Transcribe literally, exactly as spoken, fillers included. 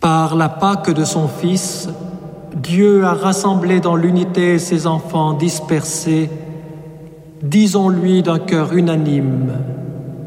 Par la Pâque de son Fils, Dieu a rassemblé dans l'unité ses enfants dispersés. Disons-lui d'un cœur unanime: